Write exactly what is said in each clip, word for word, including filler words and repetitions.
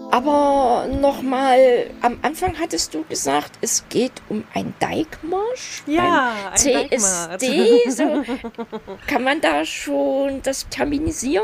Aber nochmal, am Anfang hattest du gesagt, es geht um ein Dijkmarsch. Ja, ein C S D. So. Kann man da schon das terminisieren?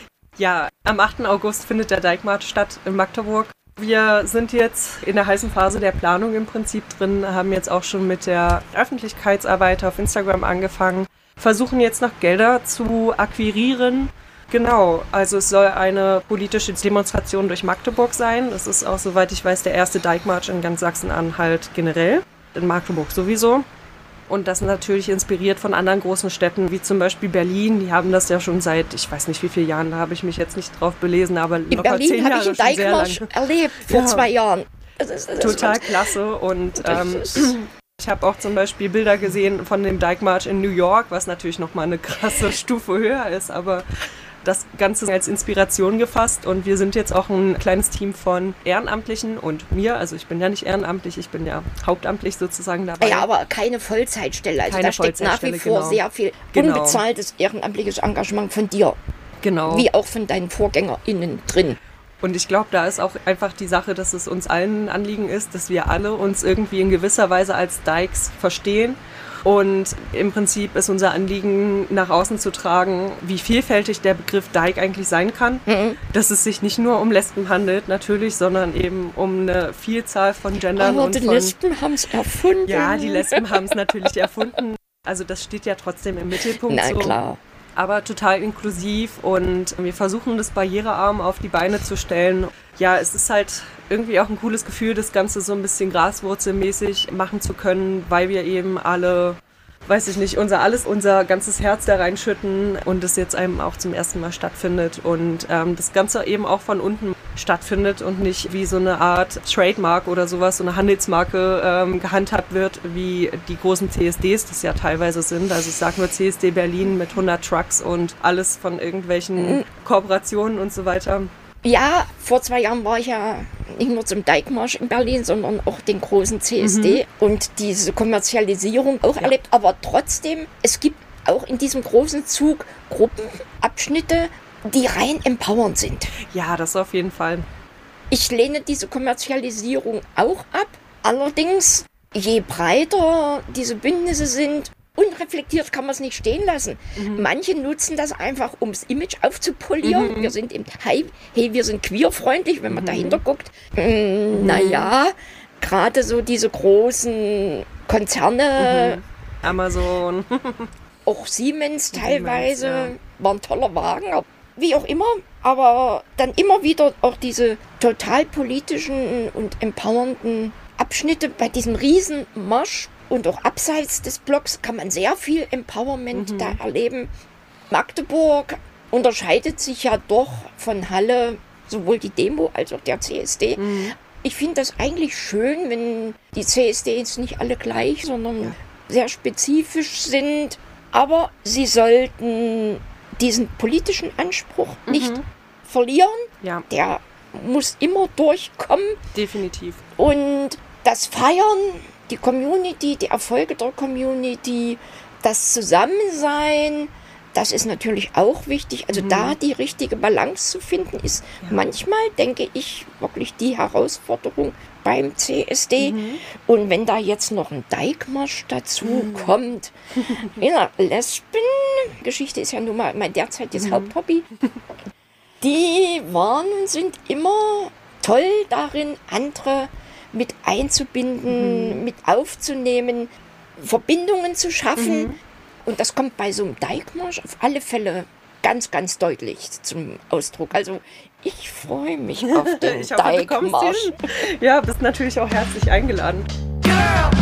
Ja, am achten August findet der Dijkmarsch statt in Magdeburg. Wir sind jetzt in der heißen Phase der Planung im Prinzip drin, haben jetzt auch schon mit der Öffentlichkeitsarbeit auf Instagram angefangen, versuchen jetzt noch Gelder zu akquirieren. Genau, also es soll eine politische Demonstration durch Magdeburg sein. Das ist auch, soweit ich weiß, der erste Dijkmarsch in ganz Sachsen-Anhalt generell, in Magdeburg sowieso. Und das natürlich inspiriert von anderen großen Städten, wie zum Beispiel Berlin. Die haben das ja schon seit, ich weiß nicht wie viele Jahren, da habe ich mich jetzt nicht drauf belesen, aber in locker Berlin zehn Jahre habe ich schon einen sehr lang. Dijkmarsch erlebt, vor Ja. zwei Jahren. Das ist, das Total ist, klasse und das ähm, ist, ich habe auch zum Beispiel Bilder gesehen von dem Dijkmarsch in New York, was natürlich nochmal eine krasse Stufe höher ist, aber das Ganze als Inspiration gefasst und wir sind jetzt auch ein kleines Team von Ehrenamtlichen und mir, also ich bin ja nicht ehrenamtlich, ich bin ja hauptamtlich sozusagen dabei. ja, aber keine Vollzeitstelle. Also Keine da steckt nach wie Vollzeitstelle, vor genau. sehr viel Genau. unbezahltes ehrenamtliches Engagement von dir, Genau. wie auch von deinen VorgängerInnen drin. Und ich glaube, da ist auch einfach die Sache, dass es uns allen ein Anliegen ist, dass wir alle uns irgendwie in gewisser Weise als Dykes verstehen. Und im Prinzip ist unser Anliegen, nach außen zu tragen, wie vielfältig der Begriff Dyke eigentlich sein kann. Mhm. Dass es sich nicht nur um Lesben handelt, natürlich, sondern eben um eine Vielzahl von Gendern. Aber und die von, Lesben haben es erfunden. Ja, die Lesben haben es natürlich erfunden. Also das steht ja trotzdem im Mittelpunkt. Na so. klar. Aber total inklusiv und wir versuchen das barrierearm auf die Beine zu stellen. Ja, es ist halt irgendwie auch ein cooles Gefühl, das Ganze so ein bisschen graswurzelmäßig machen zu können, weil wir eben alle, weiß ich nicht, unser alles, unser ganzes Herz da reinschütten und es jetzt einem auch zum ersten Mal stattfindet und ähm, das Ganze eben auch von unten stattfindet und nicht wie so eine Art Trademark oder sowas, so eine Handelsmarke ähm, gehandhabt wird, wie die großen C S Ds das ja teilweise sind. Also ich sage nur C S D Berlin mit hundert Trucks und alles von irgendwelchen Kooperationen und so weiter. Ja, vor zwei Jahren war ich ja nicht nur zum Dijkmarsch in Berlin, sondern auch den großen C S D Mhm. und diese Kommerzialisierung auch Ja. erlebt. Aber trotzdem, es gibt auch in diesem großen Zug Gruppenabschnitte, die rein empowernd sind. Ja, das auf jeden Fall. Ich lehne diese Kommerzialisierung auch ab. Allerdings, je breiter diese Bündnisse sind, unreflektiert kann man es nicht stehen lassen. Mhm. Manche nutzen das einfach, um das Image aufzupolieren. Mhm. Wir sind im Hype, hey, wir sind queerfreundlich, wenn man Mhm. dahinter guckt. Mm, naja, gerade so diese großen Konzerne, Mhm. Amazon. auch Siemens Siemens, teilweise, ja. war ein toller Wagen, aber wie auch immer. Aber dann immer wieder auch diese total politischen und empowernden Abschnitte bei diesem Riesenmarsch und auch abseits des Blocks kann man sehr viel Empowerment Mhm. da erleben. Magdeburg unterscheidet sich ja doch von Halle, sowohl die Demo als auch der C S D. Mhm. Ich finde das eigentlich schön, wenn die C S Ds nicht alle gleich, sondern Ja. sehr spezifisch sind. Aber sie sollten diesen politischen Anspruch nicht Mhm. verlieren. Ja, Der muss immer durchkommen. definitiv. Und das Feiern, die Community, die Erfolge der Community, das Zusammensein, das ist natürlich auch wichtig. Also Mhm. da die richtige Balance zu finden, ist Ja. manchmal, denke ich, wirklich die Herausforderung beim C S D. Mhm. Und wenn da jetzt noch ein Dijkmarsch dazu Mhm. kommt, ja, Lesben-Geschichte ist ja nun mal mein derzeitiges Mhm. Haupthobby. Die waren und sind immer toll darin, andere mit einzubinden, Mhm. mit aufzunehmen, Verbindungen zu schaffen. Mhm. Und das kommt bei so einem Dijkmarsch auf alle Fälle ganz, ganz deutlich zum Ausdruck. Also ich freue mich auf den Ich hoffe, du kommst Dijkmarsch. hin. Ja, bist natürlich auch herzlich eingeladen.